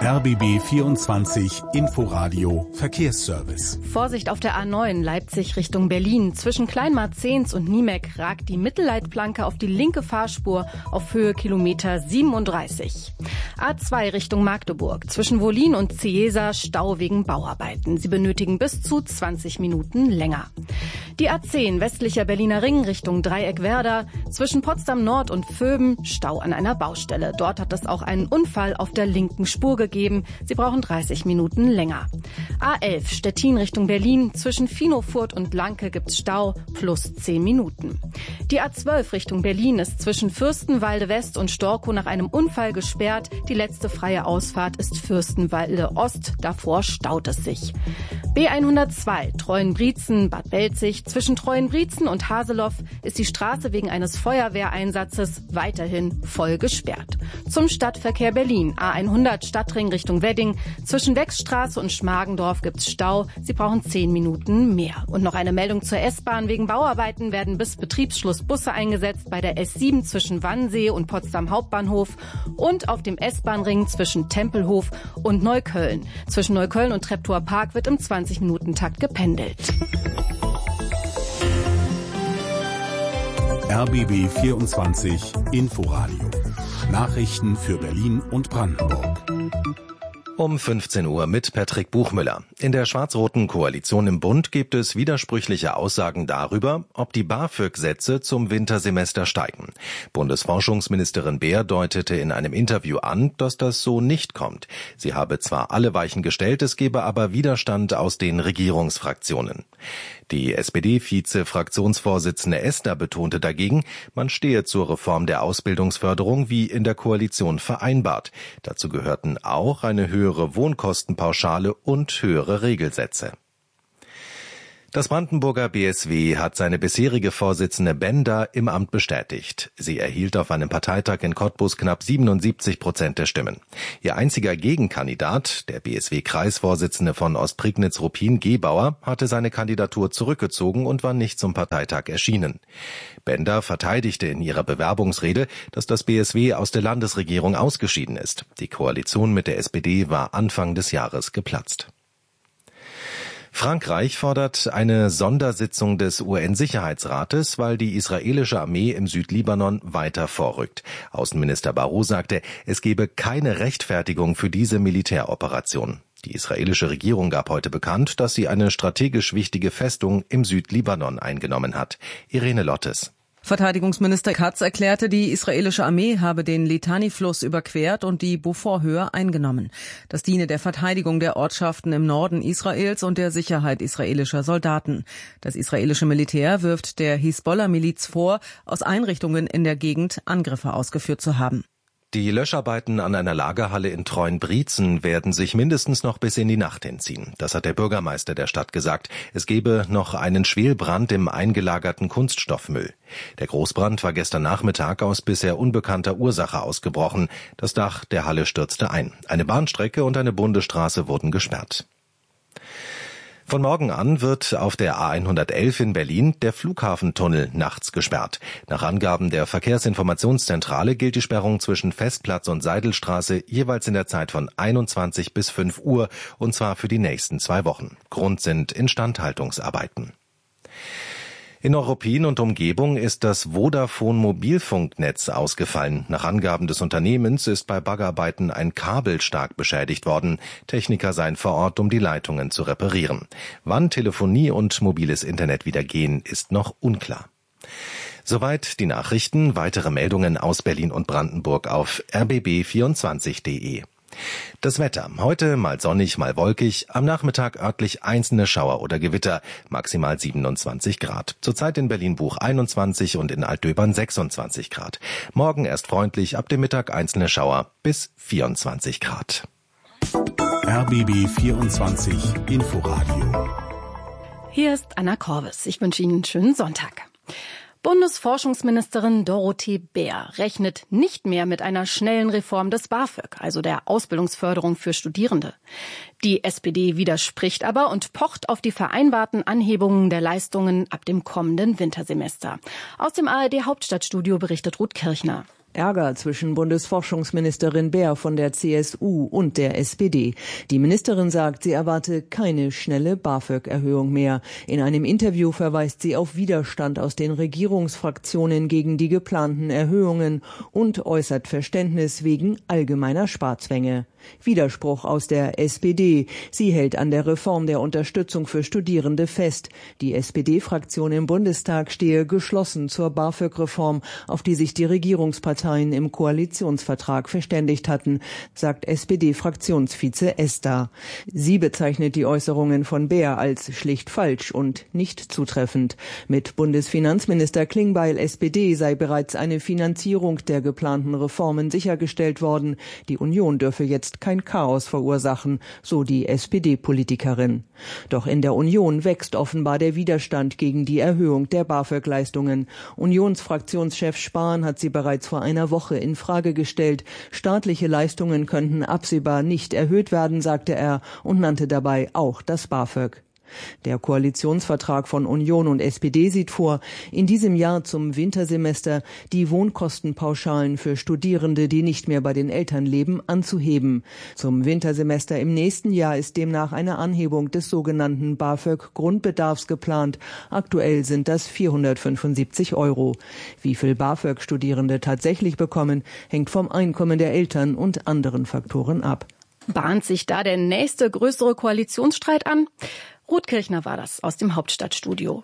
RBB 24 Inforadio Verkehrsservice. Vorsicht auf der A9 Leipzig Richtung Berlin. Zwischen Kleinmarzens und Niemek ragt die Mittelleitplanke auf die linke Fahrspur auf Höhe Kilometer 37. A2 Richtung Magdeburg. Zwischen Wollin und Ciesa Stau wegen Bauarbeiten. Sie benötigen bis zu 20 Minuten länger. Die A10 westlicher Berliner Ring Richtung Dreieck-Werder. Zwischen Potsdam Nord und Vöben Stau an einer Baustelle. Dort hat es auch einen Unfall auf der linken Spur gegeben. Sie brauchen 30 Minuten länger. A11 Stettin Richtung Berlin. Zwischen Finofurt und Blanke gibt's Stau plus 10 Minuten. Die A12 Richtung Berlin ist zwischen Fürstenwalde West und Storkow nach einem Unfall gesperrt. Die letzte freie Ausfahrt ist Fürstenwalde Ost. Davor staut es sich. B102 Treuenbrietzen Bad Belzig. Zwischen Treuenbrietzen und Haseloff ist die Straße wegen eines Feuerwehreinsatzes weiterhin voll gesperrt. Zum Stadtverkehr Berlin. A100 Stadtring Richtung Wedding. Zwischen Wechsstraße und Schmargendorf gibt's Stau. Sie brauchen 10 Minuten mehr. Und noch eine Meldung zur S-Bahn. Wegen Bauarbeiten werden bis Betriebsschluss Busse eingesetzt bei der S7 zwischen Wannsee und Potsdam Hauptbahnhof und auf dem S-Bahn-Ring zwischen Tempelhof und Neukölln. Zwischen Neukölln und Treptower Park wird im 20-Minuten-Takt gependelt. RBB 24 Inforadio. Nachrichten für Berlin und Brandenburg. Um 15 Uhr mit Patrick Buchmüller. In der schwarz-roten Koalition im Bund gibt es widersprüchliche Aussagen darüber, ob die BAföG-Sätze zum Wintersemester steigen. Bundesforschungsministerin Beer deutete in einem Interview an, dass das so nicht kommt. Sie habe zwar alle Weichen gestellt, es gebe aber Widerstand aus den Regierungsfraktionen. Die SPD-Vize-Fraktionsvorsitzende Esther betonte dagegen, man stehe zur Reform der Ausbildungsförderung wie in der Koalition vereinbart. Dazu gehörten auch eine höhere Wohnkostenpauschale und höhere Regelsätze. Das Brandenburger BSW hat seine bisherige Vorsitzende Bender im Amt bestätigt. Sie erhielt auf einem Parteitag in Cottbus knapp 77% der Stimmen. Ihr einziger Gegenkandidat, der BSW-Kreisvorsitzende von Ostprignitz-Ruppin Gebauer, hatte seine Kandidatur zurückgezogen und war nicht zum Parteitag erschienen. Bender verteidigte in ihrer Bewerbungsrede, dass das BSW aus der Landesregierung ausgeschieden ist. Die Koalition mit der SPD war Anfang des Jahres geplatzt. Frankreich fordert eine Sondersitzung des UN-Sicherheitsrates, weil die israelische Armee im Südlibanon weiter vorrückt. Außenminister Barrot sagte, es gebe keine Rechtfertigung für diese Militäroperation. Die israelische Regierung gab heute bekannt, dass sie eine strategisch wichtige Festung im Südlibanon eingenommen hat. Irene Lottes. Verteidigungsminister Katz erklärte, die israelische Armee habe den Litani-Fluss überquert und die Beaufort-Höhe eingenommen. Das diene der Verteidigung der Ortschaften im Norden Israels und der Sicherheit israelischer Soldaten. Das israelische Militär wirft der Hisbollah-Miliz vor, aus Einrichtungen in der Gegend Angriffe ausgeführt zu haben. Die Löscharbeiten an einer Lagerhalle in Treuenbrietzen werden sich mindestens noch bis in die Nacht hinziehen. Das hat der Bürgermeister der Stadt gesagt. Es gebe noch einen Schwelbrand im eingelagerten Kunststoffmüll. Der Großbrand war gestern Nachmittag aus bisher unbekannter Ursache ausgebrochen. Das Dach der Halle stürzte ein. Eine Bahnstrecke und eine Bundesstraße wurden gesperrt. Von morgen an wird auf der A111 in Berlin der Flughafentunnel nachts gesperrt. Nach Angaben der Verkehrsinformationszentrale gilt die Sperrung zwischen Festplatz und Seidelstraße jeweils in der Zeit von 21 bis 5 Uhr, und zwar für die nächsten 2 Wochen. Grund sind Instandhaltungsarbeiten. In Neuruppin und Umgebung ist das Vodafone-Mobilfunknetz ausgefallen. Nach Angaben des Unternehmens ist bei Baggerarbeiten ein Kabel stark beschädigt worden. Techniker seien vor Ort, um die Leitungen zu reparieren. Wann Telefonie und mobiles Internet wieder gehen, ist noch unklar. Soweit die Nachrichten. Weitere Meldungen aus Berlin und Brandenburg auf rbb24.de. Das Wetter. Heute mal sonnig, mal wolkig. Am Nachmittag örtlich einzelne Schauer oder Gewitter. Maximal 27 Grad. Zurzeit in Berlin-Buch 21 und in Altdöbern 26 Grad. Morgen erst freundlich, ab dem Mittag einzelne Schauer bis 24 Grad. RBB 24 Inforadio. Hier ist Anna Korvis. Ich wünsche Ihnen einen schönen Sonntag. Bundesforschungsministerin Dorothee Bär rechnet nicht mehr mit einer schnellen Reform des BAföG, also der Ausbildungsförderung für Studierende. Die SPD widerspricht aber und pocht auf die vereinbarten Anhebungen der Leistungen ab dem kommenden Wintersemester. Aus dem ARD Hauptstadtstudio berichtet Ruth Kirchner. Ärger zwischen Bundesforschungsministerin Beer von der CSU und der SPD. Die Ministerin sagt, sie erwarte keine schnelle BAföG-Erhöhung mehr. In einem Interview verweist sie auf Widerstand aus den Regierungsfraktionen gegen die geplanten Erhöhungen und äußert Verständnis wegen allgemeiner Sparzwänge. Widerspruch aus der SPD. Sie hält an der Reform der Unterstützung für Studierende fest. Die SPD-Fraktion im Bundestag stehe geschlossen zur BAföG-Reform, auf die sich die Regierungsparteien im Koalitionsvertrag verständigt hatten, sagt SPD-Fraktionsvize Ester. Sie bezeichnet die Äußerungen von Beer als schlicht falsch und nicht zutreffend. Mit Bundesfinanzminister Klingbeil SPD sei bereits eine Finanzierung der geplanten Reformen sichergestellt worden. Die Union dürfe jetzt kein Chaos verursachen, so die SPD-Politikerin. Doch in der Union wächst offenbar der Widerstand gegen die Erhöhung der BAföG-Leistungen. Unionsfraktionschef Spahn hat sie bereits vor einer Woche in Frage gestellt. Staatliche Leistungen könnten absehbar nicht erhöht werden, sagte er und nannte dabei auch das BAföG. Der Koalitionsvertrag von Union und SPD sieht vor, in diesem Jahr zum Wintersemester die Wohnkostenpauschalen für Studierende, die nicht mehr bei den Eltern leben, anzuheben. Zum Wintersemester im nächsten Jahr ist demnach eine Anhebung des sogenannten BAföG-Grundbedarfs geplant. Aktuell sind das 475 €. Wie viel BAföG Studierende tatsächlich bekommen, hängt vom Einkommen der Eltern und anderen Faktoren ab. Bahnt sich da der nächste größere Koalitionsstreit an? Ruth Kirchner war das aus dem Hauptstadtstudio.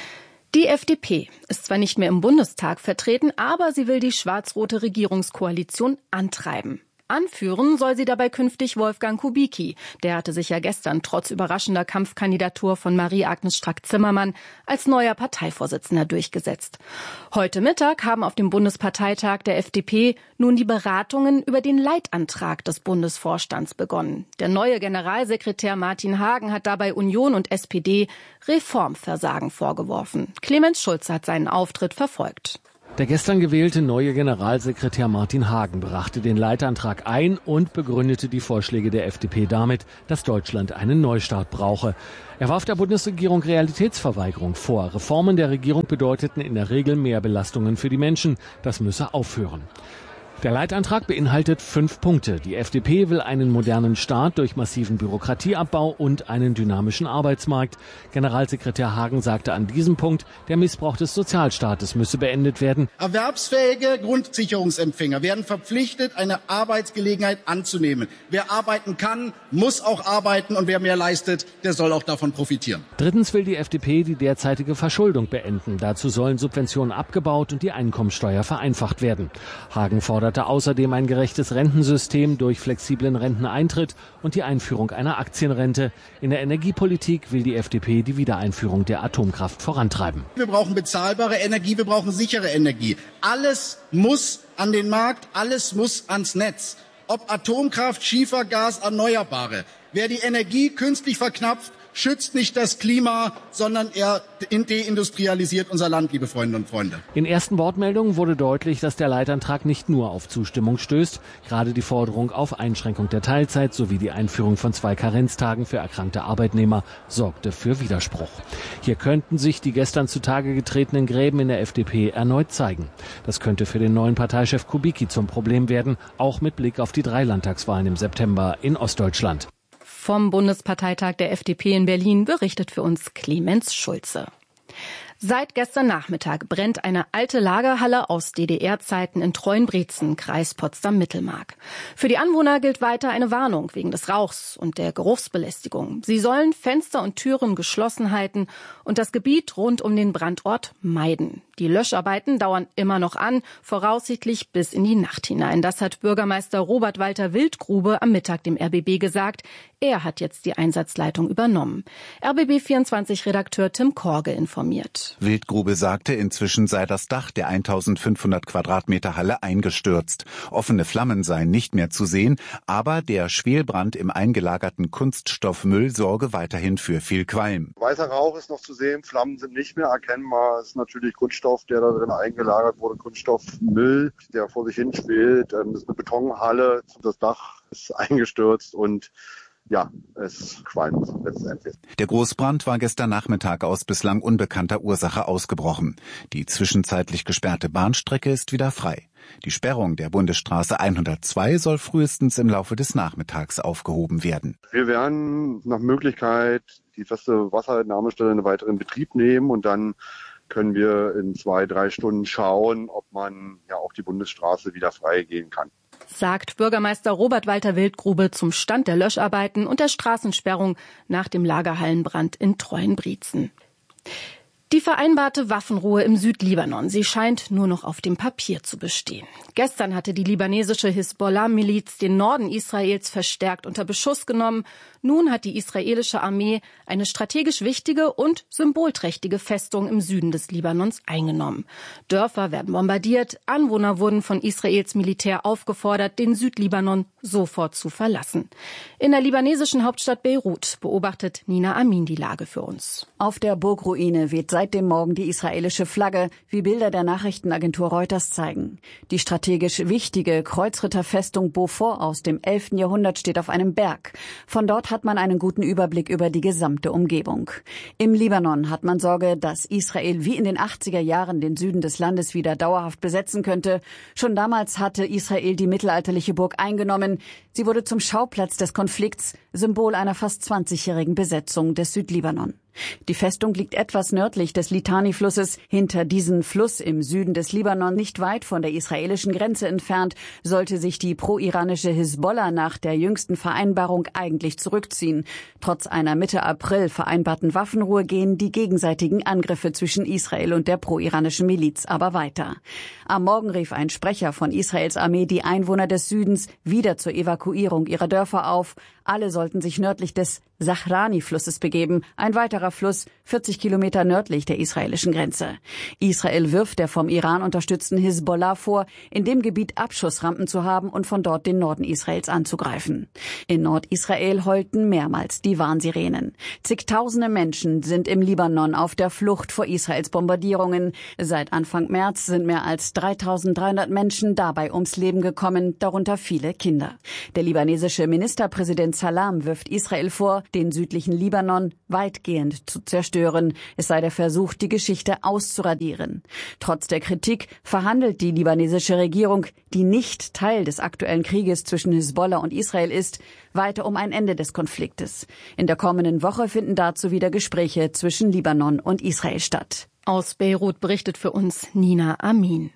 Die FDP ist zwar nicht mehr im Bundestag vertreten, aber sie will die schwarz-rote Regierungskoalition antreiben. Anführen soll sie dabei künftig Wolfgang Kubicki. Der hatte sich ja gestern trotz überraschender Kampfkandidatur von Marie-Agnes Strack-Zimmermann als neuer Parteivorsitzender durchgesetzt. Heute Mittag haben auf dem Bundesparteitag der FDP nun die Beratungen über den Leitantrag des Bundesvorstands begonnen. Der neue Generalsekretär Martin Hagen hat dabei Union und SPD Reformversagen vorgeworfen. Clemens Schulze hat seinen Auftritt verfolgt. Der gestern gewählte neue Generalsekretär Martin Hagen brachte den Leitantrag ein und begründete die Vorschläge der FDP damit, dass Deutschland einen Neustart brauche. Er warf der Bundesregierung Realitätsverweigerung vor. Reformen der Regierung bedeuteten in der Regel mehr Belastungen für die Menschen. Das müsse aufhören. Der Leitantrag beinhaltet 5 Punkte. Die FDP will einen modernen Staat durch massiven Bürokratieabbau und einen dynamischen Arbeitsmarkt. Generalsekretär Hagen sagte an diesem Punkt, der Missbrauch des Sozialstaates müsse beendet werden. Erwerbsfähige Grundsicherungsempfänger werden verpflichtet, eine Arbeitsgelegenheit anzunehmen. Wer arbeiten kann, muss auch arbeiten und wer mehr leistet, der soll auch davon profitieren. Drittens will die FDP die derzeitige Verschuldung beenden. Dazu sollen Subventionen abgebaut und die Einkommensteuer vereinfacht werden. Hagen forderte außerdem ein gerechtes Rentensystem durch flexiblen Renteneintritt und die Einführung einer Aktienrente. In der Energiepolitik will die FDP die Wiedereinführung der Atomkraft vorantreiben. Wir brauchen bezahlbare Energie, wir brauchen sichere Energie. Alles muss an den Markt, alles muss ans Netz. Ob Atomkraft, Schiefergas, Erneuerbare. Wer die Energie künstlich verknapft, schützt nicht das Klima, sondern er deindustrialisiert unser Land, liebe Freundinnen und Freunde. In ersten Wortmeldungen wurde deutlich, dass der Leitantrag nicht nur auf Zustimmung stößt. Gerade die Forderung auf Einschränkung der Teilzeit sowie die Einführung von 2 Karenztagen für erkrankte Arbeitnehmer sorgte für Widerspruch. Hier könnten sich die gestern zutage getretenen Gräben in der FDP erneut zeigen. Das könnte für den neuen Parteichef Kubicki zum Problem werden, auch mit Blick auf die 3 Landtagswahlen im September in Ostdeutschland. Vom Bundesparteitag der FDP in Berlin berichtet für uns Clemens Schulze. Seit gestern Nachmittag brennt eine alte Lagerhalle aus DDR-Zeiten in Treuenbrietzen, Kreis Potsdam-Mittelmark. Für die Anwohner gilt weiter eine Warnung wegen des Rauchs und der Geruchsbelästigung. Sie sollen Fenster und Türen geschlossen halten und das Gebiet rund um den Brandort meiden. Die Löscharbeiten dauern immer noch an, voraussichtlich bis in die Nacht hinein. Das hat Bürgermeister Robert Walter Wildgrube am Mittag dem RBB gesagt. Er hat jetzt die Einsatzleitung übernommen. RBB24-Redakteur Tim Korge informiert. Wildgrube sagte, inzwischen sei das Dach der 1500 Quadratmeter Halle eingestürzt. Offene Flammen seien nicht mehr zu sehen, aber der Schwelbrand im eingelagerten Kunststoffmüll sorge weiterhin für viel Qualm. Weißer Rauch ist noch zu sehen, Flammen sind nicht mehr erkennbar. Es ist natürlich Kunststoff, der da drin eingelagert wurde, Kunststoffmüll, der vor sich hin schwelt. Es ist eine Betonhalle, das Dach ist eingestürzt und es qualmt letztendlich. Der Großbrand war gestern Nachmittag aus bislang unbekannter Ursache ausgebrochen. Die zwischenzeitlich gesperrte Bahnstrecke ist wieder frei. Die Sperrung der Bundesstraße 102 soll frühestens im Laufe des Nachmittags aufgehoben werden. Wir werden nach Möglichkeit die feste Wasserentnahmestelle in weiteren Betrieb nehmen und dann können wir in 2-3 Stunden schauen, ob man auch die Bundesstraße wieder freigehen kann. Sagt Bürgermeister Robert Walter Wildgrube zum Stand der Löscharbeiten und der Straßensperrung nach dem Lagerhallenbrand in Treuenbrietzen. Die vereinbarte Waffenruhe im Südlibanon, sie scheint nur noch auf dem Papier zu bestehen. Gestern hatte die libanesische Hisbollah-Miliz den Norden Israels verstärkt unter Beschuss genommen. Nun hat die israelische Armee eine strategisch wichtige und symbolträchtige Festung im Süden des Libanons eingenommen. Dörfer werden bombardiert, Anwohner wurden von Israels Militär aufgefordert, den Südlibanon sofort zu verlassen. In der libanesischen Hauptstadt Beirut beobachtet Nina Amin die Lage für uns. Auf der Burgruine weht seit dem Morgen die israelische Flagge, wie Bilder der Nachrichtenagentur Reuters zeigen. Die strategisch wichtige Kreuzritterfestung Beaufort aus dem 11. Jahrhundert steht auf einem Berg. Von dort hat man einen guten Überblick über die gesamte Umgebung. Im Libanon hat man Sorge, dass Israel wie in den 80er Jahren den Süden des Landes wieder dauerhaft besetzen könnte. Schon damals hatte Israel die mittelalterliche Burg eingenommen. Sie wurde zum Schauplatz des Konflikts, Symbol einer fast 20-jährigen Besetzung des Südlibanon. Die Festung liegt etwas nördlich des Litani-Flusses. Hinter diesem Fluss im Süden des Libanon, nicht weit von der israelischen Grenze entfernt, sollte sich die pro-iranische Hisbollah nach der jüngsten Vereinbarung eigentlich zurückziehen. Trotz einer Mitte April vereinbarten Waffenruhe gehen die gegenseitigen Angriffe zwischen Israel und der pro-iranischen Miliz aber weiter. Am Morgen rief ein Sprecher von Israels Armee die Einwohner des Südens wieder zur Evakuierung ihrer Dörfer auf. Alle sollten sich nördlich des Zahrani-Flusses begeben, ein weiterer Fluss 40 Kilometer nördlich der israelischen Grenze. Israel wirft der vom Iran unterstützten Hisbollah vor, in dem Gebiet Abschussrampen zu haben und von dort den Norden Israels anzugreifen. In Nordisrael heulten mehrmals die Warnsirenen. Zigtausende Menschen sind im Libanon auf der Flucht vor Israels Bombardierungen. Seit Anfang März sind mehr als 3.300 Menschen dabei ums Leben gekommen, darunter viele Kinder. Der libanesische Ministerpräsident Salam wirft Israel vor, den südlichen Libanon weitgehend zu zerstören. Es sei der Versuch, die Geschichte auszuradieren. Trotz der Kritik verhandelt die libanesische Regierung, die nicht Teil des aktuellen Krieges zwischen Hisbollah und Israel ist, weiter um ein Ende des Konfliktes. In der kommenden Woche finden dazu wieder Gespräche zwischen Libanon und Israel statt. Aus Beirut berichtet für uns Nina Amin.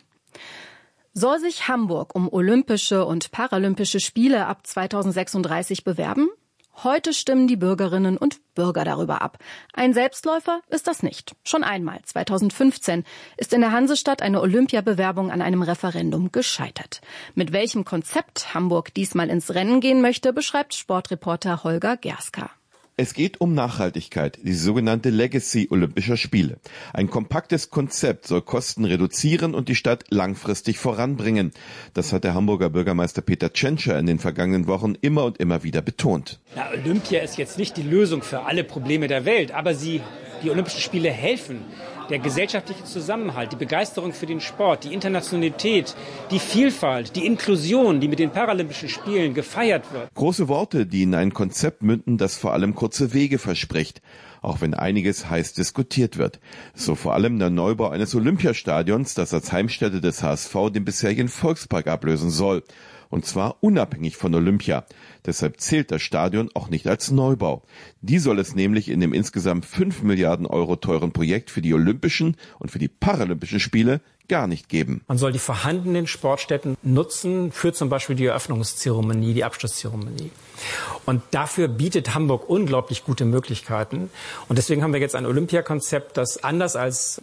Soll sich Hamburg um Olympische und Paralympische Spiele ab 2036 bewerben? Heute stimmen die Bürgerinnen und Bürger darüber ab. Ein Selbstläufer ist das nicht. Schon einmal, 2015, ist in der Hansestadt eine Olympiabewerbung an einem Referendum gescheitert. Mit welchem Konzept Hamburg diesmal ins Rennen gehen möchte, beschreibt Sportreporter Holger Gerska. Es geht um Nachhaltigkeit, die sogenannte Legacy Olympischer Spiele. Ein kompaktes Konzept soll Kosten reduzieren und die Stadt langfristig voranbringen. Das hat der Hamburger Bürgermeister Peter Tschentscher in den vergangenen Wochen immer und immer wieder betont. Na, Olympia ist jetzt nicht die Lösung für alle Probleme der Welt, aber die Olympischen Spiele helfen. Der gesellschaftliche Zusammenhalt, die Begeisterung für den Sport, die Internationalität, die Vielfalt, die Inklusion, die mit den Paralympischen Spielen gefeiert wird. Große Worte, die in ein Konzept münden, das vor allem kurze Wege verspricht, auch wenn einiges heiß diskutiert wird. So vor allem der Neubau eines Olympiastadions, das als Heimstätte des HSV den bisherigen Volkspark ablösen soll. Und zwar unabhängig von Olympia. Deshalb zählt das Stadion auch nicht als Neubau. Die soll es nämlich in dem insgesamt 5 Milliarden Euro teuren Projekt für die Olympischen und für die Paralympischen Spiele gar nicht geben. Man soll die vorhandenen Sportstätten nutzen für zum Beispiel die Eröffnungszeremonie, die Abschlusszeremonie. Und dafür bietet Hamburg unglaublich gute Möglichkeiten. Und deswegen haben wir jetzt ein Olympiakonzept, das anders als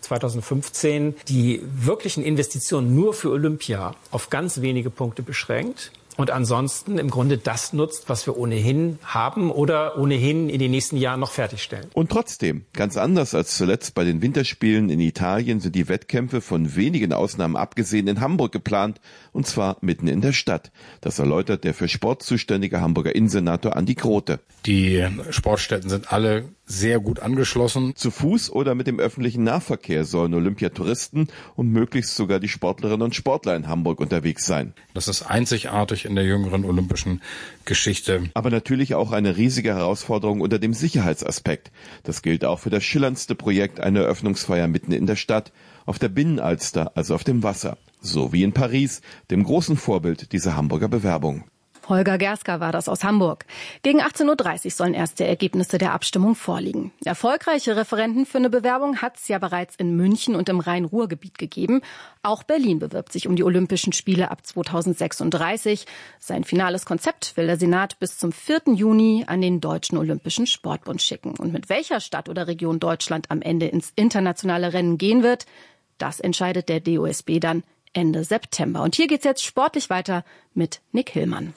2015 die wirklichen Investitionen nur für Olympia auf ganz wenige Punkte beschränkt. Und ansonsten im Grunde das nutzt, was wir ohnehin haben oder ohnehin in den nächsten Jahren noch fertigstellen. Und trotzdem, ganz anders als zuletzt bei den Winterspielen in Italien, sind die Wettkämpfe von wenigen Ausnahmen abgesehen in Hamburg geplant, und zwar mitten in der Stadt. Das erläutert der für Sport zuständige Hamburger Innensenator Andi Grote. Die Sportstätten sind alle sehr gut angeschlossen. Zu Fuß oder mit dem öffentlichen Nahverkehr sollen Olympiatouristen und möglichst sogar die Sportlerinnen und Sportler in Hamburg unterwegs sein. Das ist einzigartig ich, in der jüngeren olympischen Geschichte. Aber natürlich auch eine riesige Herausforderung unter dem Sicherheitsaspekt. Das gilt auch für das schillerndste Projekt, eine Eröffnungsfeier mitten in der Stadt, auf der Binnenalster, also auf dem Wasser. So wie in Paris, dem großen Vorbild dieser Hamburger Bewerbung. Holger Gerska war das aus Hamburg. Gegen 18.30 Uhr sollen erste Ergebnisse der Abstimmung vorliegen. Erfolgreiche Referenten für eine Bewerbung hat es ja bereits in München und im Rhein-Ruhr-Gebiet gegeben. Auch Berlin bewirbt sich um die Olympischen Spiele ab 2036. Sein finales Konzept will der Senat bis zum 4. Juni an den Deutschen Olympischen Sportbund schicken. Und mit welcher Stadt oder Region Deutschland am Ende ins internationale Rennen gehen wird, das entscheidet der DOSB dann Ende September. Und hier geht's jetzt sportlich weiter mit Nick Hillmann.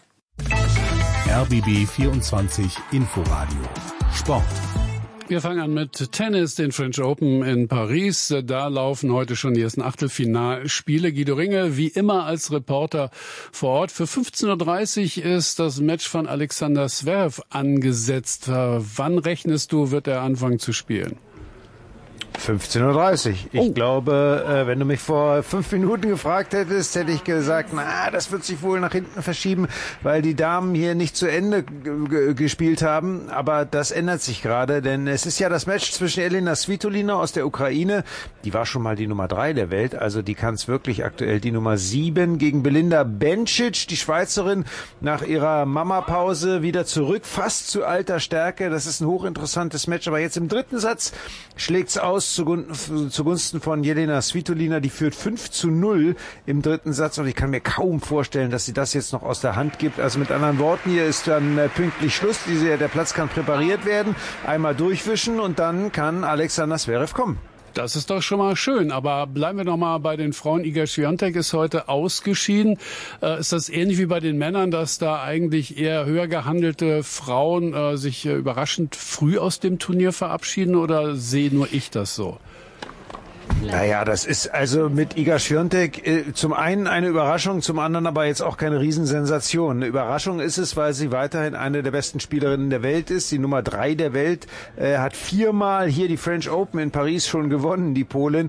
RBB 24 Inforadio Sport. Wir fangen an mit Tennis, den French Open in Paris. Da laufen heute schon die ersten Achtelfinalspiele. Guido Ringel, wie immer als Reporter vor Ort. Für 15.30 Uhr ist das Match von Alexander Zverev angesetzt. Wann rechnest du, wird er anfangen zu spielen? 15.30 Uhr. Ich glaube, wenn du mich vor 5 Minuten gefragt hättest, hätte ich gesagt, das wird sich wohl nach hinten verschieben, weil die Damen hier nicht zu Ende gespielt haben. Aber das ändert sich gerade, denn es ist ja das Match zwischen Elina Svitolina aus der Ukraine, die war schon mal die Nummer 3 der Welt, also die kann es wirklich aktuell, die Nummer 7, gegen Belinda Bencic, die Schweizerin, nach ihrer Mama-Pause wieder zurück, fast zu alter Stärke. Das ist ein hochinteressantes Match, aber jetzt im dritten Satz schlägt's aus zugunsten von Jelena Svitolina, die führt 5-0 im dritten Satz und ich kann mir kaum vorstellen, dass sie das jetzt noch aus der Hand gibt. Also mit anderen Worten, hier ist dann pünktlich Schluss. Der Platz kann präpariert werden, einmal durchwischen und dann kann Alexander Zverev kommen. Das ist doch schon mal schön, aber bleiben wir noch mal bei den Frauen. Iga Swiatek ist heute ausgeschieden. Ist das ähnlich wie bei den Männern, dass da eigentlich eher höher gehandelte Frauen sich überraschend früh aus dem Turnier verabschieden oder sehe nur ich das so? Naja, das ist also mit Iga Swiatek zum einen eine Überraschung, zum anderen aber jetzt auch keine Riesensensation. Eine Überraschung ist es, weil sie weiterhin eine der besten Spielerinnen der Welt ist. Die Nummer 3 der Welt, hat 4-mal hier die French Open in Paris schon gewonnen, die Polin.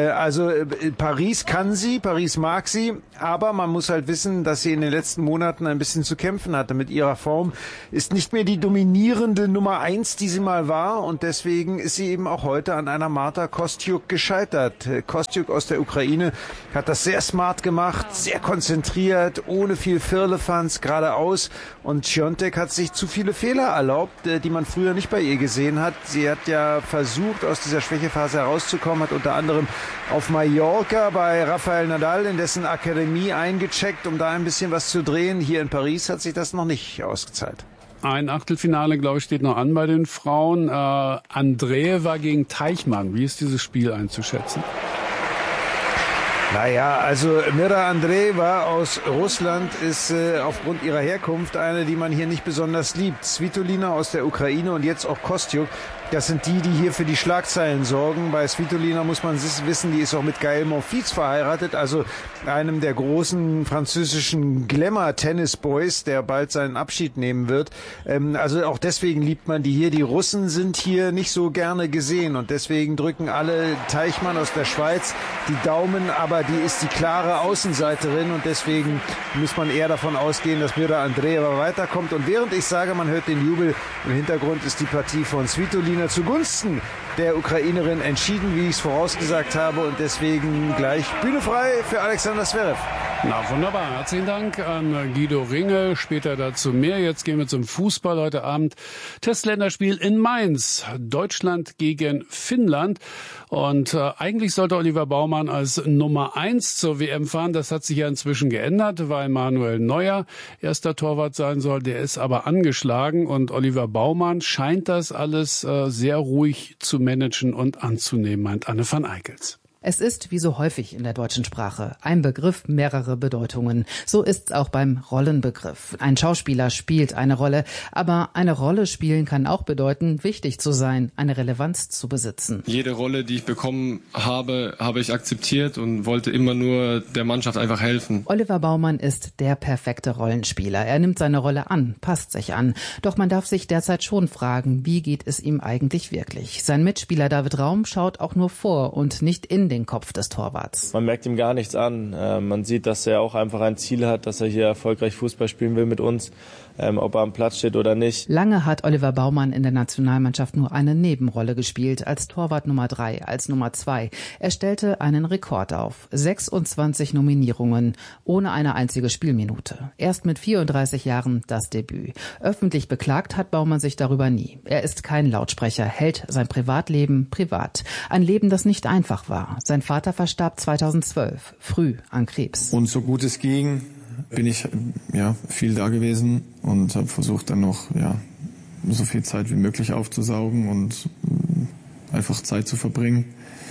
Paris kann sie, Paris mag sie, aber man muss halt wissen, dass sie in den letzten Monaten ein bisschen zu kämpfen hatte mit ihrer Form. Ist nicht mehr die dominierende Nummer 1, die sie mal war und deswegen ist sie eben auch heute an einer Marta Kostyuk gescheitert. Kostyuk aus der Ukraine hat das sehr smart gemacht, sehr konzentriert, ohne viel Firlefanz, geradeaus. Und Swiatek hat sich zu viele Fehler erlaubt, die man früher nicht bei ihr gesehen hat. Sie hat ja versucht, aus dieser Schwächephase herauszukommen, hat unter anderem auf Mallorca bei Rafael Nadal in dessen Akademie eingecheckt, um da ein bisschen was zu drehen. Hier in Paris hat sich das noch nicht ausgezahlt. Ein Achtelfinale, glaube ich, steht noch an bei den Frauen. Andreeva gegen Teichmann. Wie ist dieses Spiel einzuschätzen? Naja, also Mira Andreeva aus Russland ist aufgrund ihrer Herkunft eine, die man hier nicht besonders liebt. Svitolina aus der Ukraine und jetzt auch Kostyuk. Das sind die hier für die Schlagzeilen sorgen. Bei Svitolina muss man wissen, die ist auch mit Gaël Monfils verheiratet, also einem der großen französischen Glamour-Tennis-Boys, der bald seinen Abschied nehmen wird. Also auch deswegen liebt man die hier. Die Russen sind hier nicht so gerne gesehen und deswegen drücken alle Teichmann aus der Schweiz die Daumen, aber die ist die klare Außenseiterin und deswegen muss man eher davon ausgehen, dass Mira Andreeva weiterkommt. Und während ich sage, man hört den Jubel, im Hintergrund ist die Partie von Svitolina zugunsten der Ukrainerin entschieden, wie ich es vorausgesagt habe und deswegen gleich Bühne frei für Alexander Zverev. Na wunderbar, herzlichen Dank an Guido Ringel, später dazu mehr. Jetzt gehen wir zum Fußball heute Abend. Testländerspiel in Mainz, Deutschland gegen Finnland und eigentlich sollte Oliver Baumann als Nummer 1 zur WM fahren. Das hat sich ja inzwischen geändert, weil Manuel Neuer erster Torwart sein soll. Der ist aber angeschlagen und Oliver Baumann scheint das alles sehr ruhig zu managen und anzunehmen, meint Anne van Eickels. Es ist, wie so häufig in der deutschen Sprache, ein Begriff mehrere Bedeutungen. So ist's auch beim Rollenbegriff. Ein Schauspieler spielt eine Rolle, aber eine Rolle spielen kann auch bedeuten, wichtig zu sein, eine Relevanz zu besitzen. Jede Rolle, die ich bekommen habe, habe ich akzeptiert und wollte immer nur der Mannschaft einfach helfen. Oliver Baumann ist der perfekte Rollenspieler. Er nimmt seine Rolle an, passt sich an. Doch man darf sich derzeit schon fragen, wie geht es ihm eigentlich wirklich? Sein Mitspieler David Raum schaut auch nur vor und nicht in den Kopf des Torwarts. Man merkt ihm gar nichts an. Man sieht, dass er auch einfach ein Ziel hat, dass er hier erfolgreich Fußball spielen will mit uns, ob er am Platz steht oder nicht. Lange hat Oliver Baumann in der Nationalmannschaft nur eine Nebenrolle gespielt, als Torwart Nummer 3, als Nummer 2. Er stellte einen Rekord auf. 26 Nominierungen, ohne eine einzige Spielminute. Erst mit 34 Jahren das Debüt. Öffentlich beklagt hat Baumann sich darüber nie. Er ist kein Lautsprecher, hält sein Privatleben privat. Ein Leben, das nicht einfach war. Sein Vater verstarb 2012, früh an Krebs. Und so gut es ging, bin ich viel da gewesen und habe versucht dann noch so viel Zeit wie möglich aufzusaugen und einfach Zeit zu verbringen,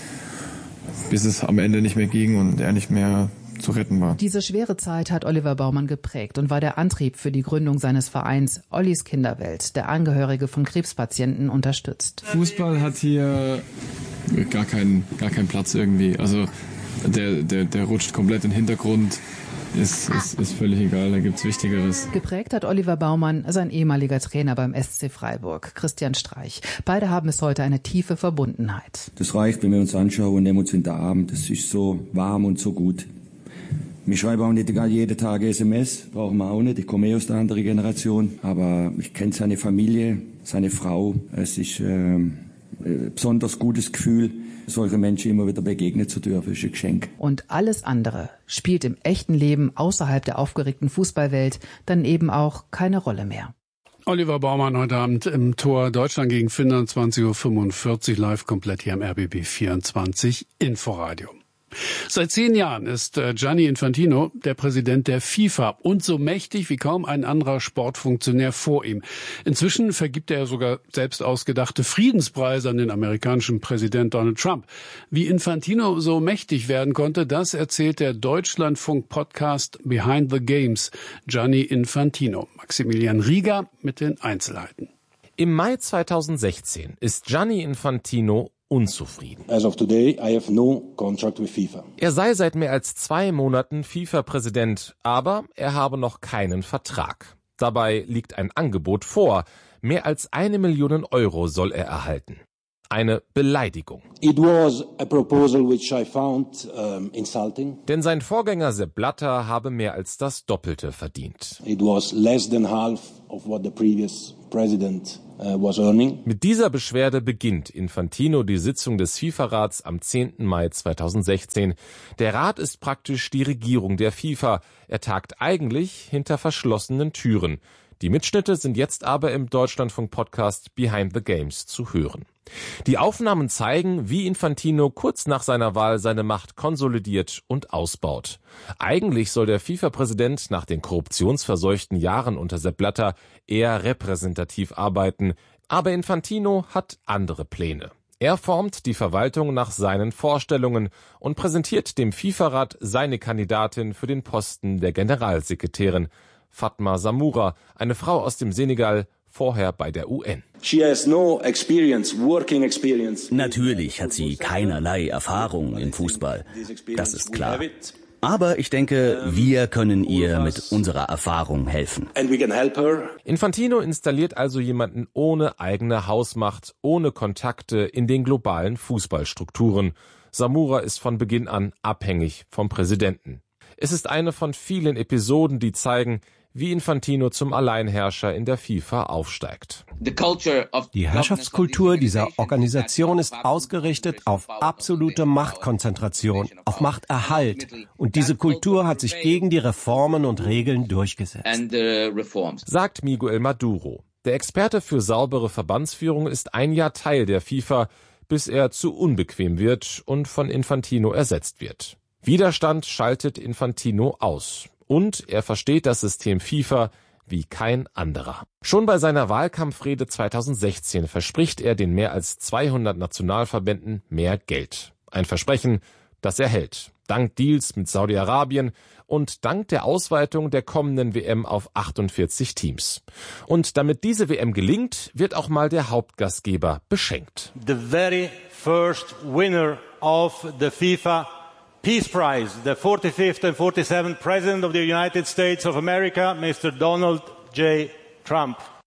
bis es am Ende nicht mehr ging und er nicht mehr zu retten war. Diese schwere Zeit hat Oliver Baumann geprägt und war der Antrieb für die Gründung seines Vereins Ollis Kinderwelt, der Angehörige von Krebspatienten unterstützt. Fußball hat hier gar keinen Platz irgendwie. Also der rutscht komplett in den Hintergrund. Ist völlig egal, da gibt's Wichtigeres. Geprägt hat Oliver Baumann sein ehemaliger Trainer beim SC Freiburg, Christian Streich. Beide haben bis heute eine tiefe Verbundenheit. Das reicht, wenn wir uns anschauen und nehmen uns in den Arm. Das ist so warm und so gut. Wir schreiben auch nicht jeden Tag SMS, brauchen wir auch nicht. Ich komme aus der anderen Generation, aber ich kenne seine Familie, seine Frau. Es ist ein besonders gutes Gefühl, solche Menschen immer wieder begegnen zu dürfen. Das ist ein Geschenk. Und alles andere spielt im echten Leben außerhalb der aufgeregten Fußballwelt dann eben auch keine Rolle mehr. Oliver Baumann heute Abend im Tor Deutschland gegen Finnland, 20:45 Uhr, live komplett hier am RBB 24 Inforadio. Seit 10 Jahren ist Gianni Infantino der Präsident der FIFA und so mächtig wie kaum ein anderer Sportfunktionär vor ihm. Inzwischen vergibt er sogar selbst ausgedachte Friedenspreise an den amerikanischen Präsident Donald Trump. Wie Infantino so mächtig werden konnte, das erzählt der Deutschlandfunk-Podcast Behind the Games. Gianni Infantino. Maximilian Rieger mit den Einzelheiten. Im Mai 2016 ist Gianni Infantino unzufrieden. As of today, I have no contract with FIFA. Er sei seit mehr als 2 Monaten FIFA-Präsident, aber er habe noch keinen Vertrag. Dabei liegt ein Angebot vor. Mehr als 1 Million Euro soll er erhalten. Eine Beleidigung. It was a proposal which I found insulting. Denn sein Vorgänger Sepp Blatter habe mehr als das Doppelte verdient. It was less than half of what the previous president was earning. Mit dieser Beschwerde beginnt Infantino die Sitzung des FIFA-Rats am 10. Mai 2016. Der Rat ist praktisch die Regierung der FIFA. Er tagt eigentlich hinter verschlossenen Türen. Die Mitschnitte sind jetzt aber im Deutschlandfunk-Podcast Behind the Games zu hören. Die Aufnahmen zeigen, wie Infantino kurz nach seiner Wahl seine Macht konsolidiert und ausbaut. Eigentlich soll der FIFA-Präsident nach den korruptionsverseuchten Jahren unter Sepp Blatter eher repräsentativ arbeiten. Aber Infantino hat andere Pläne. Er formt die Verwaltung nach seinen Vorstellungen und präsentiert dem FIFA-Rat seine Kandidatin für den Posten der Generalsekretärin, Fatma Samoura, eine Frau aus dem Senegal, vorher bei der UN. Natürlich hat sie keinerlei Erfahrung im Fußball. Das ist klar. Aber ich denke, wir können ihr mit unserer Erfahrung helfen. Infantino installiert also jemanden ohne eigene Hausmacht, ohne Kontakte in den globalen Fußballstrukturen. Samoura ist von Beginn an abhängig vom Präsidenten. Es ist eine von vielen Episoden, die zeigen, wie Infantino zum Alleinherrscher in der FIFA aufsteigt. Die Herrschaftskultur dieser Organisation ist ausgerichtet auf absolute Machtkonzentration, auf Machterhalt. Und diese Kultur hat sich gegen die Reformen und Regeln durchgesetzt. Sagt Miguel Maduro. Der Experte für saubere Verbandsführung ist ein Jahr Teil der FIFA, bis er zu unbequem wird und von Infantino ersetzt wird. Widerstand schaltet Infantino aus. Und er versteht das System FIFA wie kein anderer. Schon bei seiner Wahlkampfrede 2016 verspricht er den mehr als 200 Nationalverbänden mehr Geld. Ein Versprechen, das er hält. Dank Deals mit Saudi-Arabien und dank der Ausweitung der kommenden WM auf 48 Teams. Und damit diese WM gelingt, wird auch mal der Hauptgastgeber beschenkt. The very first winner of the FIFA Peace Prize, the 45th and 47th President of the United States of America, Mr. Donald J. Trump.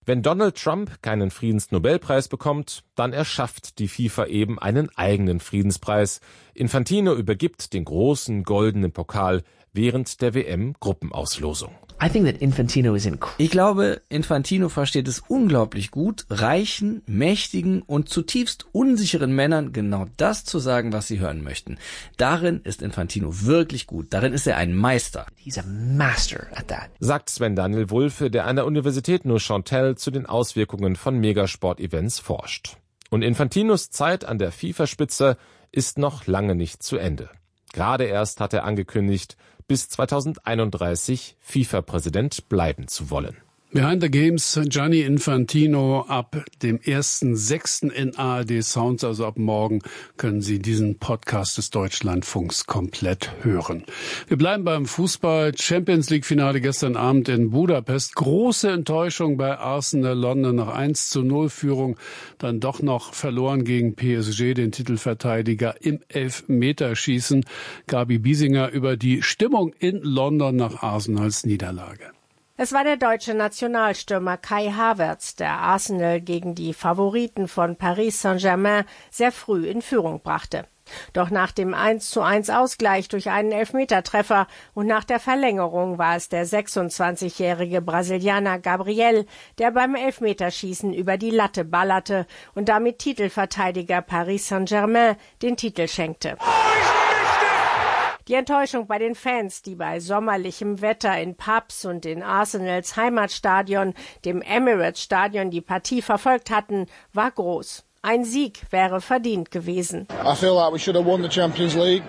Wenn Donald Trump keinen Friedensnobelpreis bekommt, dann erschafft die FIFA eben einen eigenen Friedenspreis. Infantino übergibt den großen goldenen Pokal während der WM-Gruppenauslosung. Ich glaube, Infantino versteht es unglaublich gut, reichen, mächtigen und zutiefst unsicheren Männern genau das zu sagen, was sie hören möchten. Darin ist Infantino wirklich gut. Darin ist er ein Meister. He's a master at that. Sagt Sven Daniel Wulfe, der an der Universität Neuchâtel zu den Auswirkungen von Megasport-Events forscht. Und Infantinos Zeit an der FIFA-Spitze ist noch lange nicht zu Ende. Gerade erst hat er angekündigt, bis 2031 FIFA-Präsident bleiben zu wollen. Behind the Games, Gianni Infantino, ab dem 1.6. in ARD Sounds, also ab morgen, können Sie diesen Podcast des Deutschlandfunks komplett hören. Wir bleiben beim Fußball. Champions League Finale gestern Abend in Budapest. Große Enttäuschung bei Arsenal London nach 1:0 Führung. Dann doch noch verloren gegen PSG, den Titelverteidiger, im Elfmeterschießen. Gabi Biesinger über die Stimmung in London nach Arsenals Niederlage. Es war der deutsche Nationalstürmer Kai Havertz, der Arsenal gegen die Favoriten von Paris Saint-Germain sehr früh in Führung brachte. Doch nach dem 1:1 Ausgleich durch einen Elfmetertreffer und nach der Verlängerung war es der 26-jährige Brasilianer Gabriel, der beim Elfmeterschießen über die Latte ballerte und damit Titelverteidiger Paris Saint-Germain den Titel schenkte. Die Enttäuschung bei den Fans, die bei sommerlichem Wetter in Pubs und in Arsenals Heimatstadion, dem Emirates-Stadion, die Partie verfolgt hatten, war groß. Ein Sieg wäre verdient gewesen. I feel like we should have won the Champions League.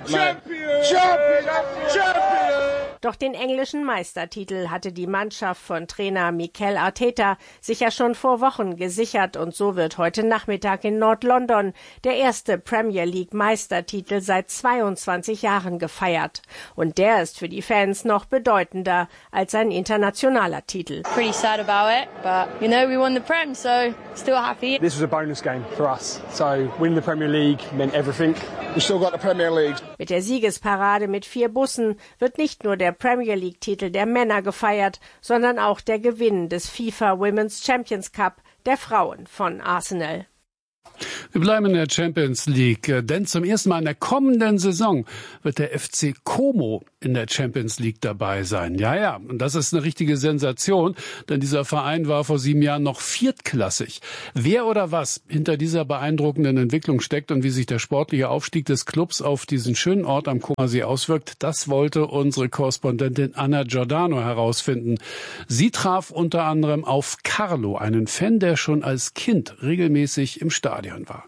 Doch den englischen Meistertitel hatte die Mannschaft von Trainer Mikel Arteta sich ja schon vor Wochen gesichert und so wird heute Nachmittag in Nord-London der erste Premier League Meistertitel seit 22 Jahren gefeiert. Und der ist für die Fans noch bedeutender als ein internationaler Titel. Pretty sad about it, but you know we won the Prem, so still happy. This was a bonus game for us, so winning the Premier League meant everything. We still got the Premier League. Mit der Siegesparade mit 4 Bussen wird nicht nur der Premier League-Titel der Männer gefeiert, sondern auch der Gewinn des FIFA Women's Champions Cup der Frauen von Arsenal. Wir bleiben in der Champions League, denn zum ersten Mal in der kommenden Saison wird der FC Como in der Champions League dabei sein. Ja, und das ist eine richtige Sensation, denn dieser Verein war vor 7 Jahren noch viertklassig. Wer oder was hinter dieser beeindruckenden Entwicklung steckt und wie sich der sportliche Aufstieg des Clubs auf diesen schönen Ort am Comersee auswirkt, das wollte unsere Korrespondentin Anna Giordano herausfinden. Sie traf unter anderem auf Carlo, einen Fan, der schon als Kind regelmäßig im Stadion war.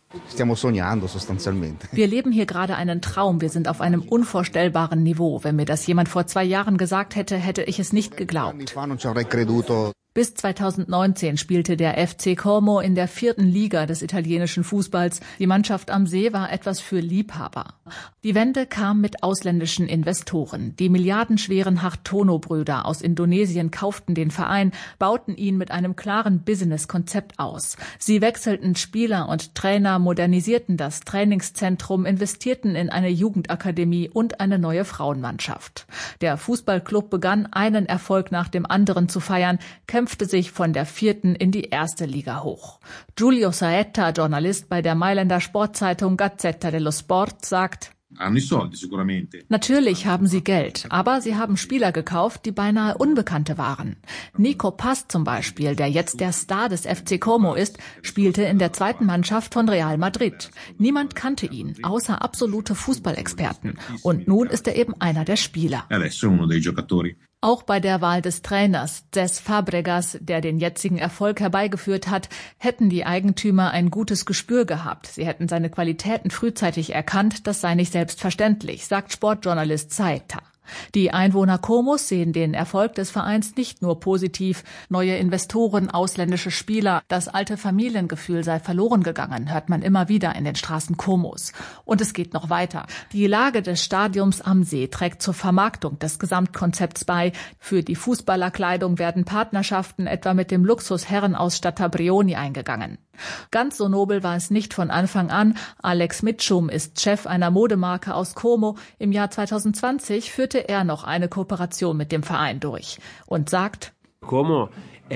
Wir leben hier gerade einen Traum. Wir sind auf einem unvorstellbaren Niveau. Wenn mir das jemand vor 2 Jahren gesagt hätte, hätte ich es nicht geglaubt. Bis 2019 spielte der FC Como in der 4. Liga des italienischen Fußballs. Die Mannschaft am See war etwas für Liebhaber. Die Wende kam mit ausländischen Investoren. Die milliardenschweren Hartono-Brüder aus Indonesien kauften den Verein, bauten ihn mit einem klaren Business-Konzept aus. Sie wechselten Spieler und Trainer, modernisierten das Trainingszentrum, investierten in eine Jugendakademie und eine neue Frauenmannschaft. Der Fußballclub begann, einen Erfolg nach dem anderen zu feiern, kämpfte sich von der 4. in die 1. Liga hoch. Giulio Saetta, Journalist bei der Mailänder Sportzeitung Gazzetta dello Sport, sagt: Natürlich haben sie Geld, aber sie haben Spieler gekauft, die beinahe Unbekannte waren. Nico Paz zum Beispiel, der jetzt der Star des FC Como ist, spielte in der 2. Mannschaft von Real Madrid. Niemand kannte ihn, außer absolute Fußballexperten. Und nun ist er eben einer der Spieler. Auch bei der Wahl des Trainers, Cés Fábregas, der den jetzigen Erfolg herbeigeführt hat, hätten die Eigentümer ein gutes Gespür gehabt. Sie hätten seine Qualitäten frühzeitig erkannt, das sei nicht selbstverständlich, sagt Sportjournalist Saeta. Die Einwohner Comos sehen den Erfolg des Vereins nicht nur positiv. Neue Investoren, ausländische Spieler, das alte Familiengefühl sei verloren gegangen, hört man immer wieder in den Straßen Comos. Und es geht noch weiter. Die Lage des Stadions am See trägt zur Vermarktung des Gesamtkonzepts bei. Für die Fußballerkleidung werden Partnerschaften etwa mit dem Luxusherrenausstatter Brioni eingegangen. Ganz so nobel war es nicht von Anfang an. Alex Mitchum ist Chef einer Modemarke aus Como. Im Jahr 2020 führte er noch eine Kooperation mit dem Verein durch und sagt: Como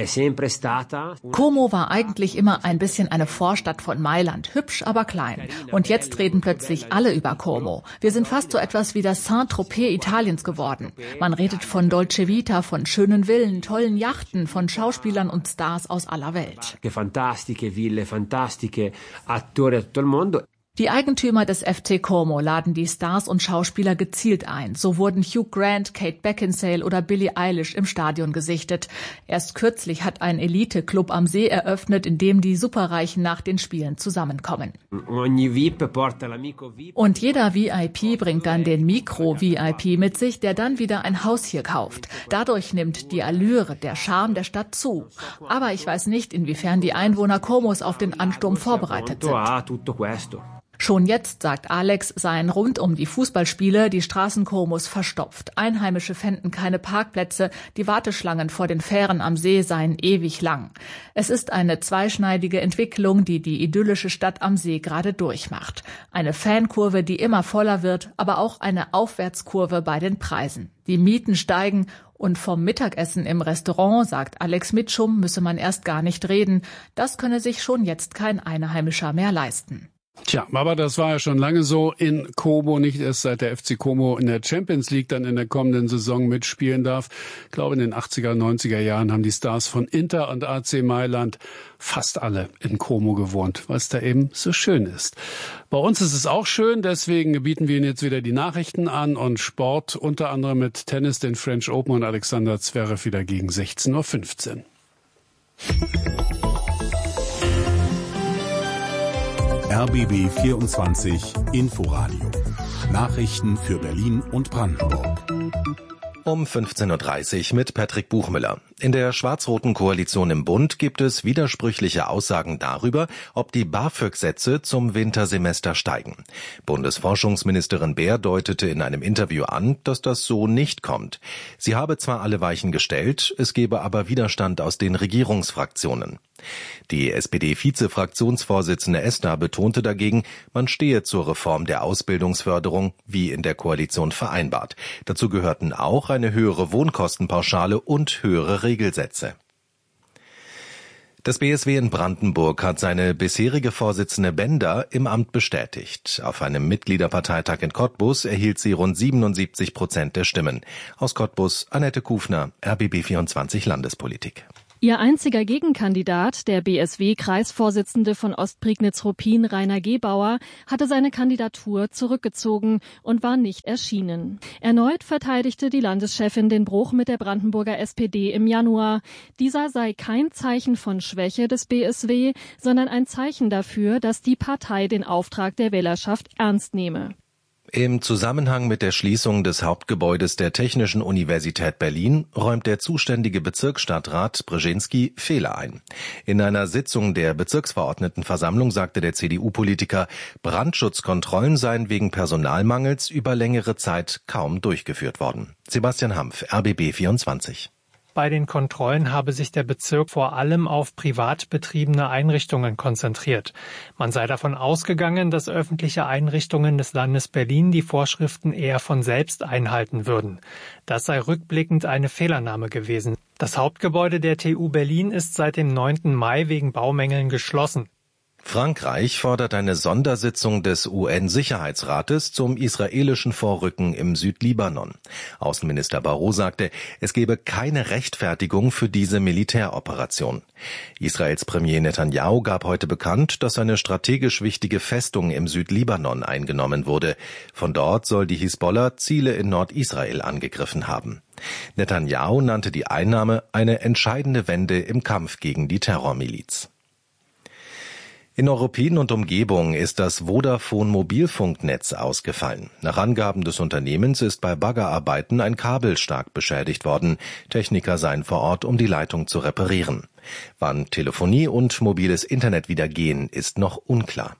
war eigentlich immer ein bisschen eine Vorstadt von Mailand, hübsch, aber klein. Und jetzt reden plötzlich alle über Como. Wir sind fast so etwas wie das Saint-Tropez Italiens geworden. Man redet von Dolce Vita, von schönen Villen, tollen Yachten, von Schauspielern und Stars aus aller Welt. Fantastiche Ville, fantastiche attori da tutto il mondo. Die Eigentümer des FC Como laden die Stars und Schauspieler gezielt ein. So wurden Hugh Grant, Kate Beckinsale oder Billie Eilish im Stadion gesichtet. Erst kürzlich hat ein Elite-Club am See eröffnet, in dem die Superreichen nach den Spielen zusammenkommen. Und jeder VIP bringt dann den Mikro-VIP mit sich, der dann wieder ein Haus hier kauft. Dadurch nimmt die Allüre, der Charme der Stadt zu. Aber ich weiß nicht, inwiefern die Einwohner Comos auf den Ansturm vorbereitet sind. Schon jetzt, sagt Alex, seien rund um die Fußballspiele die Straßen Comos verstopft. Einheimische fänden keine Parkplätze, die Warteschlangen vor den Fähren am See seien ewig lang. Es ist eine zweischneidige Entwicklung, die die idyllische Stadt am See gerade durchmacht. Eine Fankurve, die immer voller wird, aber auch eine Aufwärtskurve bei den Preisen. Die Mieten steigen und vom Mittagessen im Restaurant, sagt Alex Mitschum, müsse man erst gar nicht reden. Das könne sich schon jetzt kein Einheimischer mehr leisten. Tja, aber das war ja schon lange so in Como, nicht erst seit der FC Como in der Champions League dann in der kommenden Saison mitspielen darf. Ich glaube, in den 80er, 90er Jahren haben die Stars von Inter und AC Mailand fast alle in Como gewohnt, weil es da eben so schön ist. Bei uns ist es auch schön, deswegen bieten wir Ihnen jetzt wieder die Nachrichten an und Sport, unter anderem mit Tennis, den French Open und Alexander Zverev wieder gegen 16:15 Uhr. RBB 24 Inforadio. Nachrichten für Berlin und Brandenburg. Um 15:30 Uhr mit Patrick Buchmüller. In der schwarz-roten Koalition im Bund gibt es widersprüchliche Aussagen darüber, ob die BAföG-Sätze zum Wintersemester steigen. Bundesforschungsministerin Baer deutete in einem Interview an, dass das so nicht kommt. Sie habe zwar alle Weichen gestellt, es gebe aber Widerstand aus den Regierungsfraktionen. Die SPD-Vize-Fraktionsvorsitzende Esner betonte dagegen, man stehe zur Reform der Ausbildungsförderung, wie in der Koalition vereinbart. Dazu gehörten auch eine höhere Wohnkostenpauschale und höhere Regelsätze. Das BSW in Brandenburg hat seine bisherige Vorsitzende Bender im Amt bestätigt. Auf einem Mitgliederparteitag in Cottbus erhielt sie rund 77% der Stimmen. Aus Cottbus Annette Kufner, RBB 24 Landespolitik. Ihr einziger Gegenkandidat, der BSW-Kreisvorsitzende von Ostprignitz-Ruppin, Rainer Gebauer, hatte seine Kandidatur zurückgezogen und war nicht erschienen. Erneut verteidigte die Landeschefin den Bruch mit der Brandenburger SPD im Januar. Dieser sei kein Zeichen von Schwäche des BSW, sondern ein Zeichen dafür, dass die Partei den Auftrag der Wählerschaft ernst nehme. Im Zusammenhang mit der Schließung des Hauptgebäudes der Technischen Universität Berlin räumt der zuständige Bezirksstadtrat Brzezinski Fehler ein. In einer Sitzung der Bezirksverordnetenversammlung sagte der CDU-Politiker, Brandschutzkontrollen seien wegen Personalmangels über längere Zeit kaum durchgeführt worden. Sebastian Hampf, RBB 24. Bei den Kontrollen habe sich der Bezirk vor allem auf privat betriebene Einrichtungen konzentriert. Man sei davon ausgegangen, dass öffentliche Einrichtungen des Landes Berlin die Vorschriften eher von selbst einhalten würden. Das sei rückblickend eine Fehlannahme gewesen. Das Hauptgebäude der TU Berlin ist seit dem 9. Mai wegen Baumängeln geschlossen. Frankreich fordert eine Sondersitzung des UN-Sicherheitsrates zum israelischen Vorrücken im Südlibanon. Außenminister Barrot sagte, es gebe keine Rechtfertigung für diese Militäroperation. Israels Premier Netanyahu gab heute bekannt, dass eine strategisch wichtige Festung im Südlibanon eingenommen wurde. Von dort soll die Hisbollah Ziele in Nordisrael angegriffen haben. Netanyahu nannte die Einnahme eine entscheidende Wende im Kampf gegen die Terrormiliz. In Neuruppin und Umgebung ist das Vodafone-Mobilfunknetz ausgefallen. Nach Angaben des Unternehmens ist bei Baggerarbeiten ein Kabel stark beschädigt worden. Techniker seien vor Ort, um die Leitung zu reparieren. Wann Telefonie und mobiles Internet wieder gehen, ist noch unklar.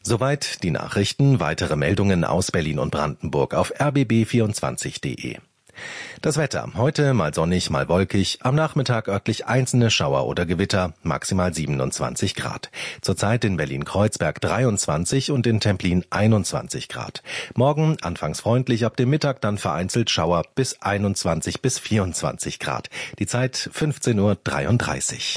Soweit die Nachrichten. Weitere Meldungen aus Berlin und Brandenburg auf rbb24.de. Das Wetter. Heute mal sonnig, mal wolkig. Am Nachmittag örtlich einzelne Schauer oder Gewitter. Maximal 27 Grad. Zurzeit in Berlin-Kreuzberg 23 und in Templin 21 Grad. Morgen anfangs freundlich, ab dem Mittag dann vereinzelt Schauer bis 21 bis 24 Grad. Die Zeit 15:33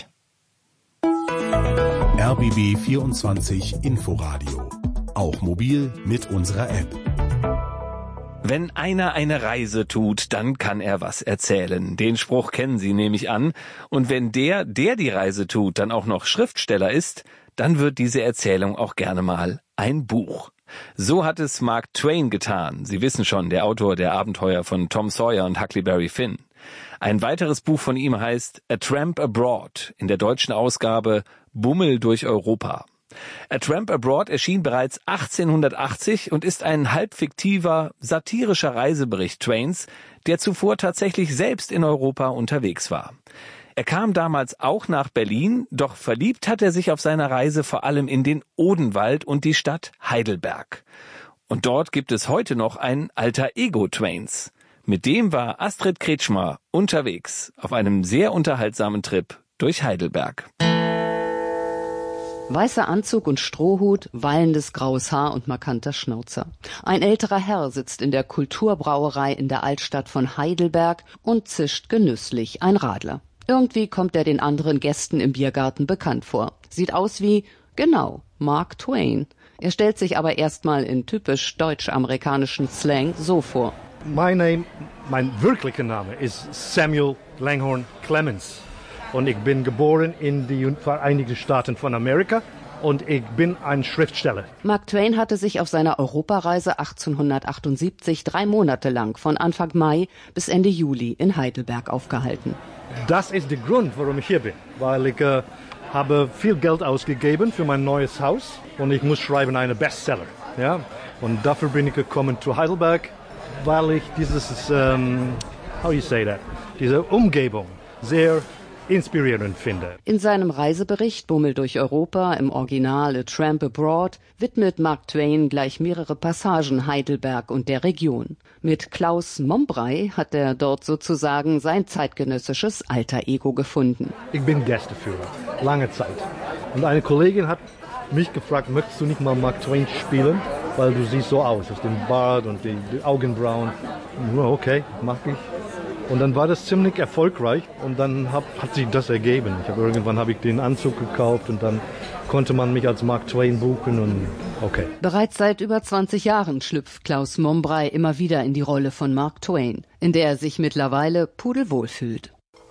Uhr. RBB 24 Inforadio. Auch mobil mit unserer App. Wenn einer eine Reise tut, dann kann er was erzählen. Den Spruch kennen Sie, nehme ich an. Und wenn der die Reise tut, dann auch noch Schriftsteller ist, dann wird diese Erzählung auch gerne mal ein Buch. So hat es Mark Twain getan. Sie wissen schon, der Autor der Abenteuer von Tom Sawyer und Huckleberry Finn. Ein weiteres Buch von ihm heißt A Tramp Abroad, in der deutschen Ausgabe Bummel durch Europa. A Tramp Abroad erschien bereits 1880 und ist ein halb fiktiver, satirischer Reisebericht Twains, der zuvor tatsächlich selbst in Europa unterwegs war. Er kam damals auch nach Berlin, doch verliebt hat er sich auf seiner Reise vor allem in den Odenwald und die Stadt Heidelberg. Und dort gibt es heute noch ein alter Ego Twains. Mit dem war Astrid Kretschmer unterwegs auf einem sehr unterhaltsamen Trip durch Heidelberg. Weißer Anzug und Strohhut, wallendes graues Haar und markanter Schnauzer. Ein älterer Herr sitzt in der Kulturbrauerei in der Altstadt von Heidelberg und zischt genüsslich ein Radler. Irgendwie kommt er den anderen Gästen im Biergarten bekannt vor. Sieht aus wie, genau, Mark Twain. Er stellt sich aber erstmal in typisch deutsch-amerikanischen Slang so vor. Mein wirklicher Name ist Samuel Langhorne Clemens. Und ich bin geboren in die Vereinigten Staaten von Amerika und ich bin ein Schriftsteller. Mark Twain hatte sich auf seiner Europareise 1878 3 Monate lang von Anfang Mai bis Ende Juli in Heidelberg aufgehalten. Das ist der Grund, warum ich hier bin, weil ich habe viel Geld ausgegeben für mein neues Haus und ich muss schreiben einen Bestseller. Ja? Und dafür bin ich gekommen zu Heidelberg, weil ich diese Umgebung sehr inspirierend finde. In seinem Reisebericht Bummel durch Europa, im Original A Tramp Abroad, widmet Mark Twain gleich mehrere Passagen Heidelberg und der Region. Mit Klaus Mombrey hat er dort sozusagen sein zeitgenössisches Alter Ego gefunden. Ich bin Gästeführer, lange Zeit. Und eine Kollegin hat mich gefragt, möchtest du nicht mal Mark Twain spielen? Weil du siehst so aus, hast den Bart und die Augenbrauen. Okay, mach ich. Und dann war das ziemlich erfolgreich und dann hat sich das ergeben. Irgendwann habe ich den Anzug gekauft und dann konnte man mich als Mark Twain buchen und okay. Bereits seit über 20 Jahren schlüpft Klaus Mombrey immer wieder in die Rolle von Mark Twain, in der er sich mittlerweile pudelwohl fühlt.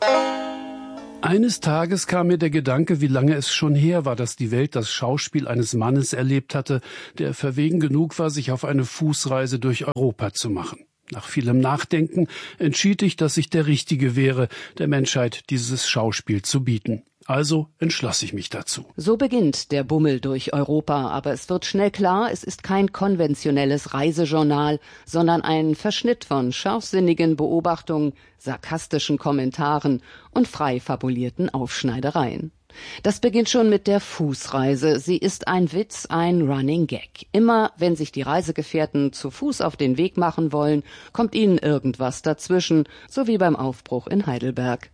Eines Tages kam mir der Gedanke, wie lange es schon her war, dass die Welt das Schauspiel eines Mannes erlebt hatte, der verwegen genug war, sich auf eine Fußreise durch Europa zu machen. Nach vielem Nachdenken entschied ich, dass ich der Richtige wäre, der Menschheit dieses Schauspiel zu bieten. Also entschloss ich mich dazu. So beginnt der Bummel durch Europa, aber es wird schnell klar, es ist kein konventionelles Reisejournal, sondern ein Verschnitt von scharfsinnigen Beobachtungen, sarkastischen Kommentaren und frei fabulierten Aufschneidereien. Das beginnt schon mit der Fußreise. Sie ist ein Witz, ein Running Gag. Immer, wenn sich die Reisegefährten zu Fuß auf den Weg machen wollen, kommt ihnen irgendwas dazwischen, so wie beim Aufbruch in Heidelberg.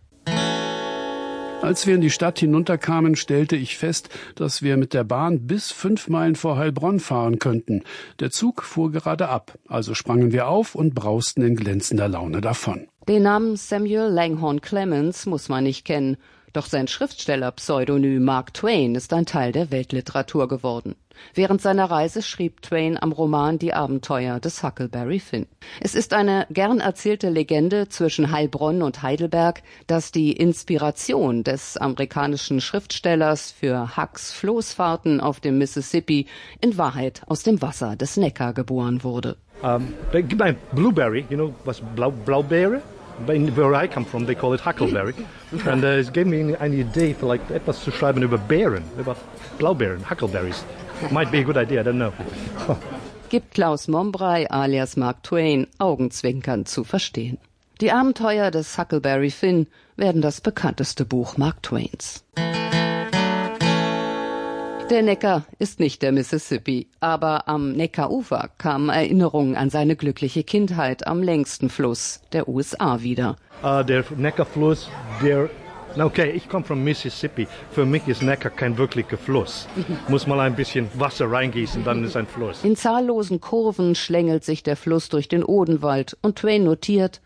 Als wir in die Stadt hinunterkamen, stellte ich fest, dass wir mit der Bahn bis 5 Meilen vor Heilbronn fahren könnten. Der Zug fuhr gerade ab, also sprangen wir auf und brausten in glänzender Laune davon. Den Namen Samuel Langhorne Clemens muss man nicht kennen. Doch sein Schriftstellerpseudonym Mark Twain ist ein Teil der Weltliteratur geworden. Während seiner Reise schrieb Twain am Roman Die Abenteuer des Huckleberry Finn. Es ist eine gern erzählte Legende zwischen Heilbronn und Heidelberg, dass die Inspiration des amerikanischen Schriftstellers für Hucks Floßfahrten auf dem Mississippi in Wahrheit aus dem Wasser des Neckar geboren wurde. Blueberry, you know, was Blaubeere? Where I come from, they call it Huckleberry. And it gave me eine Idee, vielleicht etwas zu schreiben über Beeren, über Blaubeeren, Huckleberries. Might be a good idea, I don't know. Gibt Klaus Mombrey alias Mark Twain augenzwinkernd zu verstehen. Die Abenteuer des Huckleberry Finn werden das bekannteste Buch Mark Twains. Der Neckar ist nicht der Mississippi, aber am Neckarufer kamen Erinnerungen an seine glückliche Kindheit am längsten Fluss der USA wieder. Der Neckarfluss, okay, ich komme von Mississippi. Für mich ist Neckar kein wirklicher Fluss. Muss mal ein bisschen Wasser reingießen, dann ist ein Fluss. In zahllosen Kurven schlängelt sich der Fluss durch den Odenwald und Twain notiert: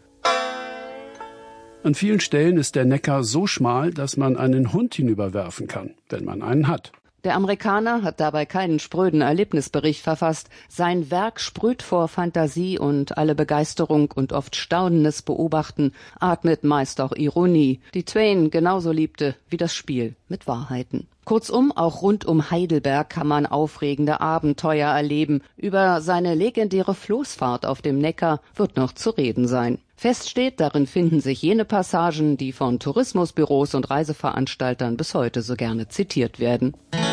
An vielen Stellen ist der Neckar so schmal, dass man einen Hund hinüberwerfen kann, wenn man einen hat. Der Amerikaner hat dabei keinen spröden Erlebnisbericht verfasst. Sein Werk sprüht vor Fantasie und alle Begeisterung und oft staunendes Beobachten atmet meist auch Ironie, die Twain genauso liebte wie das Spiel mit Wahrheiten. Kurzum, auch rund um Heidelberg kann man aufregende Abenteuer erleben. Über seine legendäre Floßfahrt auf dem Neckar wird noch zu reden sein. Fest steht, darin finden sich jene Passagen, die von Tourismusbüros und Reiseveranstaltern bis heute so gerne zitiert werden.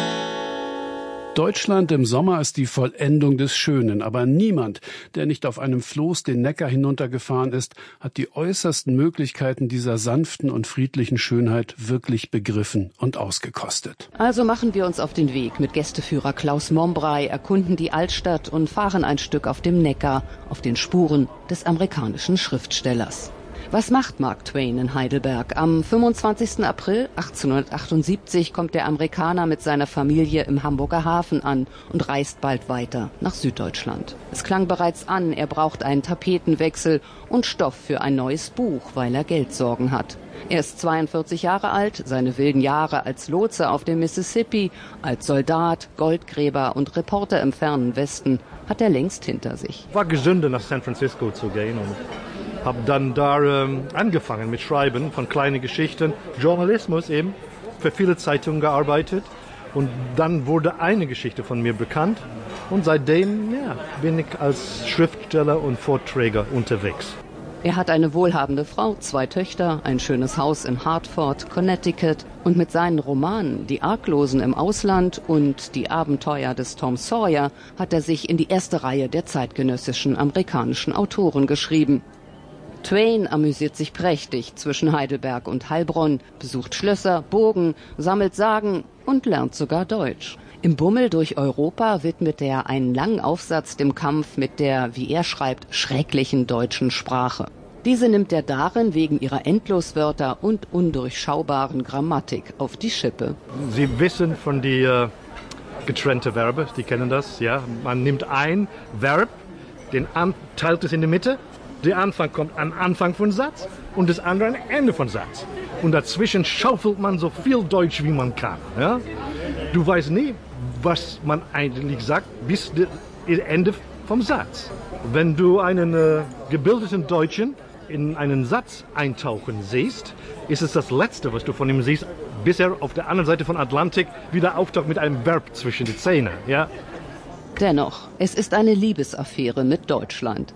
Deutschland im Sommer ist die Vollendung des Schönen, aber niemand, der nicht auf einem Floß den Neckar hinuntergefahren ist, hat die äußersten Möglichkeiten dieser sanften und friedlichen Schönheit wirklich begriffen und ausgekostet. Also machen wir uns auf den Weg mit Gästeführer Klaus Mombrey, erkunden die Altstadt und fahren ein Stück auf dem Neckar, auf den Spuren des amerikanischen Schriftstellers. Was macht Mark Twain in Heidelberg? Am 25. April 1878 kommt der Amerikaner mit seiner Familie im Hamburger Hafen an und reist bald weiter nach Süddeutschland. Es klang bereits an, er braucht einen Tapetenwechsel und Stoff für ein neues Buch, weil er Geldsorgen hat. Er ist 42 Jahre alt, seine wilden Jahre als Lotse auf dem Mississippi, als Soldat, Goldgräber und Reporter im fernen Westen hat er längst hinter sich. War gesünder, nach San Francisco zu gehen und habe dann da angefangen mit Schreiben von kleinen Geschichten, Journalismus eben, für viele Zeitungen gearbeitet. Und dann wurde eine Geschichte von mir bekannt und seitdem bin ich als Schriftsteller und Vorträger unterwegs. Er hat eine wohlhabende Frau, 2 Töchter, ein schönes Haus in Hartford, Connecticut und mit seinen Romanen Die Arglosen im Ausland und Die Abenteuer des Tom Sawyer hat er sich in die erste Reihe der zeitgenössischen amerikanischen Autoren geschrieben. Twain amüsiert sich prächtig zwischen Heidelberg und Heilbronn, besucht Schlösser, Burgen, sammelt Sagen und lernt sogar Deutsch. Im Bummel durch Europa widmet er einen langen Aufsatz dem Kampf mit der, wie er schreibt, schrecklichen deutschen Sprache. Diese nimmt er darin wegen ihrer Endloswörter und undurchschaubaren Grammatik auf die Schippe. Sie wissen von die getrennte Verbe, die kennen das, ja. Man nimmt ein Verb, teilt es in die Mitte. Der Anfang kommt am Anfang von Satz und das andere am Ende von Satz. Und dazwischen schaufelt man so viel Deutsch, wie man kann. Ja? Du weißt nie, was man eigentlich sagt, bis das Ende vom Satz. Wenn du einen gebildeten Deutschen in einen Satz eintauchen siehst, ist es das Letzte, was du von ihm siehst, bis er auf der anderen Seite von Atlantik wieder auftaucht mit einem Verb zwischen die Zähne. Ja? Dennoch, es ist eine Liebesaffäre mit Deutschland.